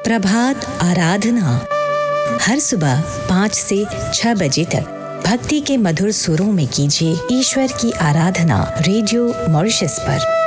प्रभात आराधना हर सुबह 5 से 6 बजे तक भक्ति के मधुर सुरों में कीजिए ईश्वर की आराधना रेडियो मॉरिशस पर।